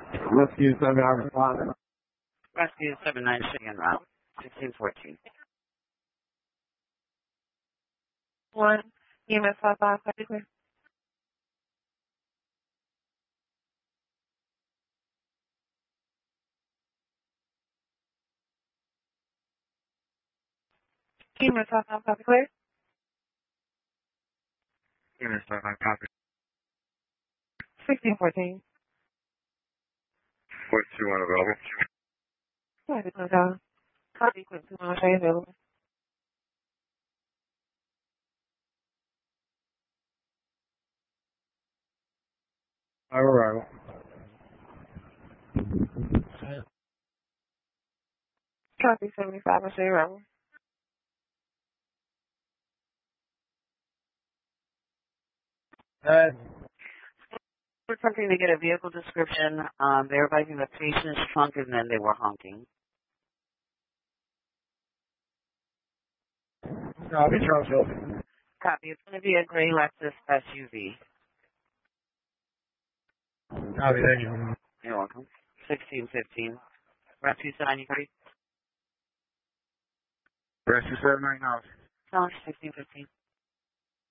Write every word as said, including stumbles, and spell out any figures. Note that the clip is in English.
Rescue seven nine responding. Rescue seven nine six en route. sixteen fourteen. One, E M S five five, clear. E M S five five, copy clear. E M S five five, copy. sixteen fourteen. four two one available. Copy, clear, call. Copy, quick, two one, stay available. Arrival. Copy, seventy-five, stay available. Uh, We're attempting to get a vehicle description. Um, they were biking the patient's trunk and then they were honking. copy, Charlesville. Copy. It's going to be a gray Lexus S U V. Copy, thank you. You're welcome. sixteen fifteen. Rescue seven nine three. Rescue seven nine nine. No, sixteen fifteen.